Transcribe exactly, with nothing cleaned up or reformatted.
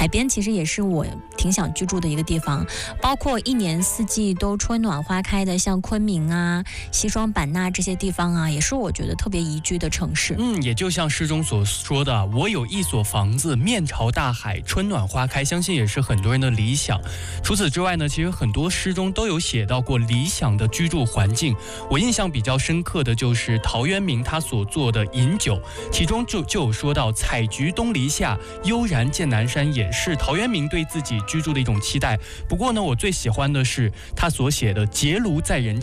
边其实也是我挺想居住的一个地方，包括一年四季都春暖花开的，像昆明啊、西双版纳这些地方啊，也是我觉得特别宜居的城市。 嗯，也就像诗中所说的，我有一所房子，面朝大海，春暖花开，相信也是很多人的理想。除此之外呢，其实很多诗中都有写到过理想的居住环境。我印象比较深刻的就是陶渊明他所做的《饮酒》，其中就就有说到采菊东篱下，悠然见南山，也是陶渊明对自己居住的一种期待。不过呢，我最喜欢的是他所写的结庐在人